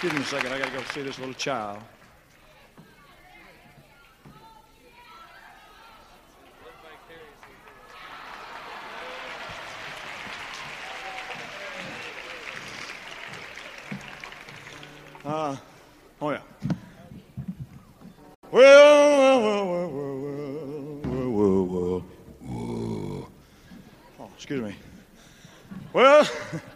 Excuse me a second, I gotta go see this little child. Oh yeah. Well. Oh, excuse me. Well,